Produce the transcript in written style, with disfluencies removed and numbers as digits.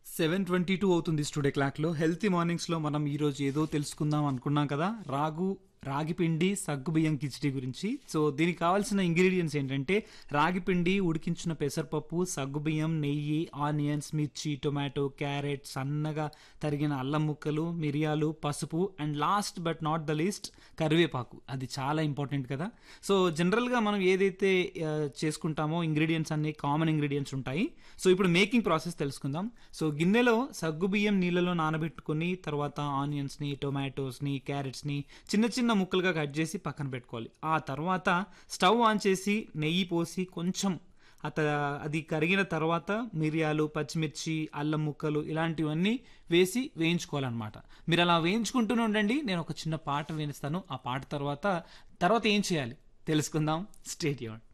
7:22 అవుతుంది స్టూడియో క్లాక్లో. హెల్తీ మార్నింగ్స్లో మనం ఈరోజు ఏదో తెలుసుకుందాం అనుకున్నాం కదా, రాగి పిండి సగ్గుబియ్యం కిచిడి గురించి. సో దీనికి కావాల్సిన ఇంగ్రీడియంట్స్ ఏంటంటే రాగి పిండి, ఉడికించిన పెసరపప్పు, సగ్గుబియ్యం, నెయ్యి, ఆనియన్స్, మిర్చి, టొమాటో, క్యారెట్, సన్నగా తరిగిన అల్లం ముక్కలు, మిరియాలు, పసుపు and last but not the least కరివేపాకు. అది చాలా ఇంపార్టెంట్ కదా. సో జనరల్గా మనం ఏదైతే చేసుకుంటామో ఇంగ్రీడియంట్స్ అన్ని కామన్ ఇంగ్రీడియంట్స్ ఉంటాయి. సో ఇప్పుడు మేకింగ్ ప్రాసెస్ తెలుసుకుందాం. సో గిన్నెలో సగ్గుబియ్యం నీళ్ళలో నానబెట్టుకుని తర్వాత ఆనియన్స్ని, టొమాటోస్ని, క్యారెట్స్ని చిన్న చిన్న ముక్కలుగా కట్ చేసి పక్కన పెట్టుకోవాలి. ఆ తర్వాత స్టవ్ ఆన్ చేసి నెయ్యి పోసి కొంచెం అది కరిగిన తర్వాత మిరియాలు, పచ్చిమిర్చి, అల్లం ముక్కలు ఇలాంటివన్నీ వేసి వేయించుకోవాలన్నమాట. మీరు అలా వేయించుకుంటూనే ఉండండి. నేను ఒక చిన్న పాట వేయిస్తాను. ఆ పాట తర్వాత ఏం చేయాలి తెలుసుకుందాం. Stay tuned.